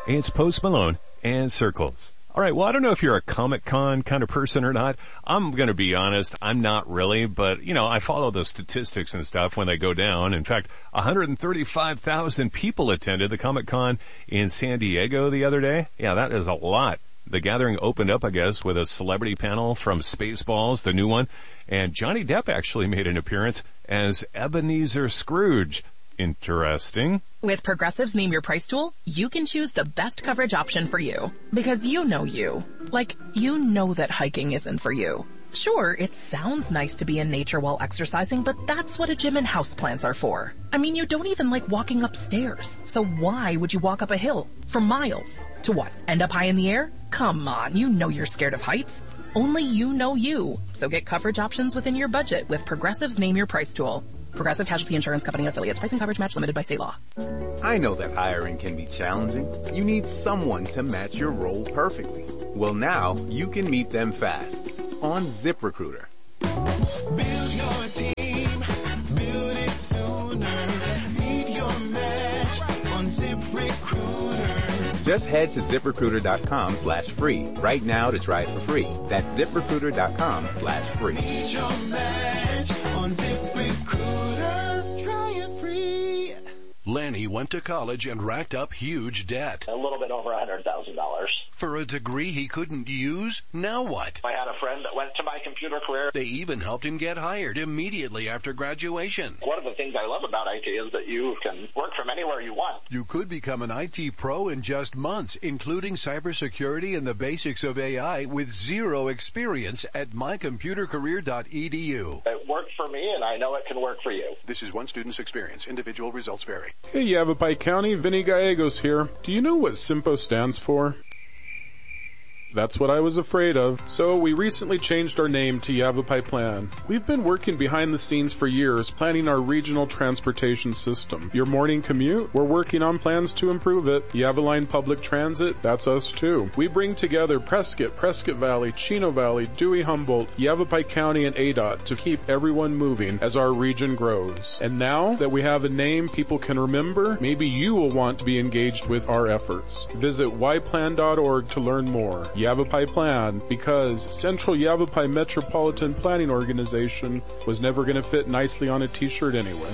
It's Post Malone and Circles. All right, well, I don't know if you're a Comic-Con kind of person or not. I'm going to be honest, I'm not really, but, I follow the statistics and stuff when they go down. In fact, 135,000 people attended the Comic-Con in San Diego the other day. Yeah, that is a lot. The gathering opened up, I guess, with a celebrity panel from Spaceballs, the new one, and Johnny Depp actually made an appearance as Ebenezer Scrooge. Interesting. With Progressive's Name Your Price tool, you can choose the best coverage option for you. Because you know you. Like, you know that hiking isn't for you. Sure, it sounds nice to be in nature while exercising, but that's what a gym and houseplants are for. I mean, you don't even like walking upstairs. So why would you walk up a hill for miles? To what? End up high in the air? Come on, you know you're scared of heights. Only you know you. So get coverage options within your budget with Progressive's Name Your Price tool. Progressive Casualty Insurance Company and affiliates. Pricing coverage match limited by state law. I know that hiring can be challenging. You need someone to match your role perfectly. Well, now you can meet them fast on ZipRecruiter. Build your team, build it sooner. Meet your match on ZipRecruiter. Just head to ZipRecruiter.com/free right now to try it for free. That's ZipRecruiter.com/free. Meet your match on ZipRecruiter. Try it free. Lanny went to college and racked up huge debt. A little bit over $100,000. For a degree he couldn't use? Now what? I had a friend that went to my computer career. They even helped him get hired immediately after graduation. One of the things I love about IT is that you can work from anywhere you want. You could become an IT pro in just months, including cybersecurity and the basics of AI with zero experience at mycomputercareer.edu. It worked for me, and I know it can work for you. This is one student's experience. Individual results vary. Hey, Yavapai County, Vinny Gallegos here. Do you know what SIMPO stands for? That's what I was afraid of. So we recently changed our name to Yavapai Plan. We've been working behind the scenes for years, planning our regional transportation system. Your morning commute? We're working on plans to improve it. Yavaline Public Transit? That's us too. We bring together Prescott Valley, Chino Valley, Dewey Humboldt, Yavapai County, and ADOT to keep everyone moving as our region grows. And now that we have a name people can remember, maybe you will want to be engaged with our efforts. Visit yplan.org to learn more. Yavapai Plan, because Central Yavapai Metropolitan Planning Organization was never going to fit nicely on a t-shirt anyway.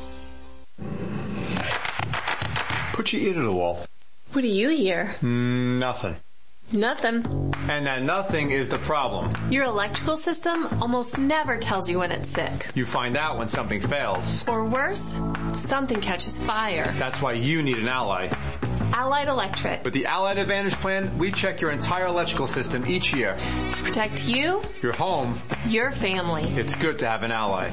Put your ear to the wall. What do you hear? Nothing. Nothing. And that nothing is the problem. Your electrical system almost never tells you when it's sick. You find out when something fails. Or worse, something catches fire. That's why you need an ally. Allied Electric. With the Allied Advantage plan, we check your entire electrical system each year. Protect you, your home, your family. It's good to have an ally.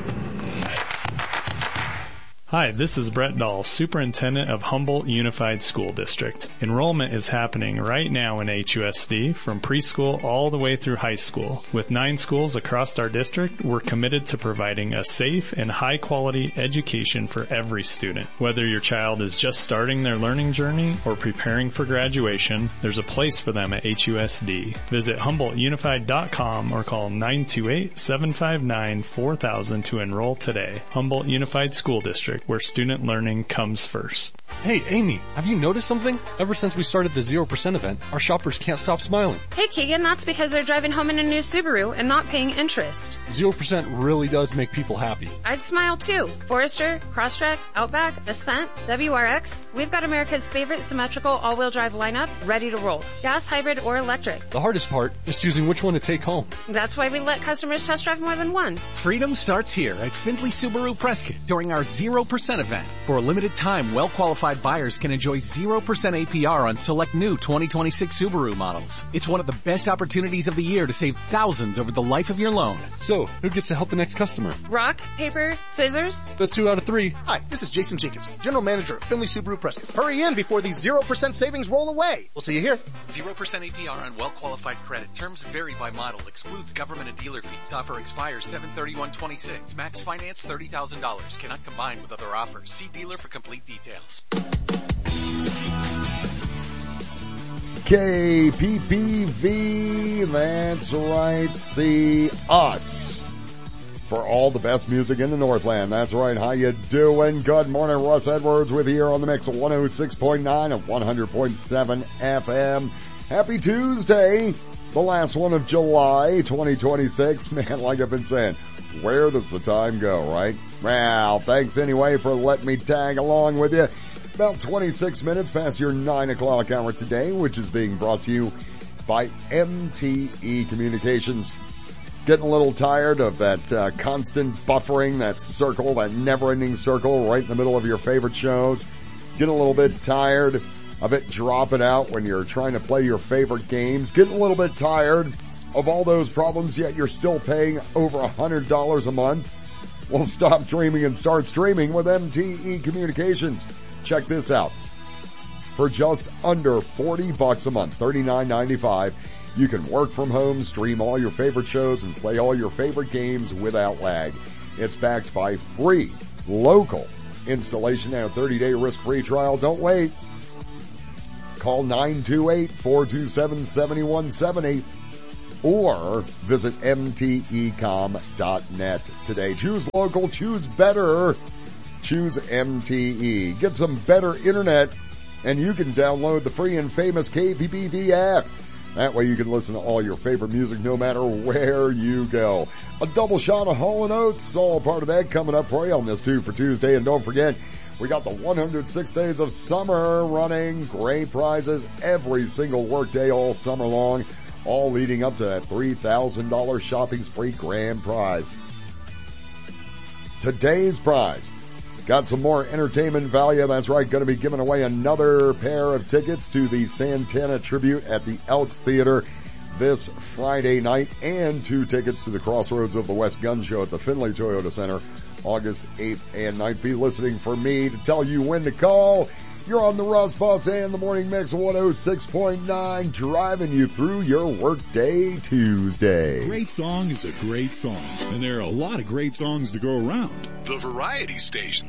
Hi, this is Brett Dahl, Superintendent of Humboldt Unified School District. Enrollment is happening right now in HUSD from preschool all the way through high school. With 9 schools across our district, we're committed to providing a safe and high-quality education for every student. Whether your child is just starting their learning journey or preparing for graduation, there's a place for them at HUSD. Visit HumboldtUnified.com or call 928-759-4000 to enroll today. Humboldt Unified School District, where student learning comes first. Hey, Amy, have you noticed something? Ever since we started the 0% event, our shoppers can't stop smiling. Hey, Keegan, that's because they're driving home in a new Subaru and not paying interest. 0% really does make people happy. I'd smile too. Forester, Crosstrek, Outback, Ascent, WRX. We've got America's favorite symmetrical all-wheel drive lineup ready to roll. Gas, hybrid, or electric. The hardest part is choosing which one to take home. That's why we let customers test drive more than one. Freedom starts here at Findlay Subaru Prescott during our 0% event. For a limited time, well-qualified buyers can enjoy 0% APR on select new 2026 Subaru models. It's one of the best opportunities of the year to save thousands over the life of your loan. So, who gets to help the next customer? Rock, paper, scissors? That's 2 out of 3. Hi, this is Jason Jacobs, General Manager of Findlay Subaru Prescott. Hurry in before these 0% savings roll away. We'll see you here. 0% APR on well-qualified credit. Terms vary by model. Excludes government and dealer fees. Offer expires 7/31/26. Max finance $30,000. Cannot combine with other offers. See dealer for complete details. KPPV, that's right, see us. for all the best music in the Northland. That's right. How you doing? Good morning. Russ Edwards with you here on the mix of 106.9 and 100.7 FM. Happy Tuesday, the last one of July 2026. Man, like I've been saying, where does the time go, right? Well, thanks anyway for letting me tag along with you. About 26 minutes past your 9 o'clock hour today, which is being brought to you by MTE Communications. Getting a little tired of that constant buffering, that circle, that never-ending circle right in the middle of your favorite shows. Getting a little bit tired of it dropping out when you're trying to play your favorite games. Getting a little bit tired of all those problems, yet you're still paying over $100 a month. Well, stop dreaming and start streaming with MTE Communications. Check this out. For just under $40 a month, $39.95, you can work from home, stream all your favorite shows, and play all your favorite games without lag. It's backed by free, local installation and a 30-day risk-free trial. Don't wait. Call 928-427-7170 or visit mtecom.net today. Choose local, choose better, choose MTE. Get some better internet, and you can download the free and famous KPPV app. That way you can listen to all your favorite music no matter where you go. A double shot of Hall & Oates, all part of that coming up for you on this 2 for Tuesday. And don't forget, we got the 106 days of summer running. Great prizes every single workday all summer long, all leading up to that $3,000 shopping spree grand prize. Today's prize. Got some more entertainment value. That's right. Going to be giving away another pair of tickets to the Santana tribute at the Elks Theater this Friday night, and 2 tickets to the Crossroads of the West gun show at the Findlay Toyota Center August 8th and 9th. Be listening for me to tell you when to call. You're on the Russ Boss and the Morning Mix 106.9, driving you through your workday Tuesday. Great song is a great song, and there are a lot of great songs to go around. The Variety Station.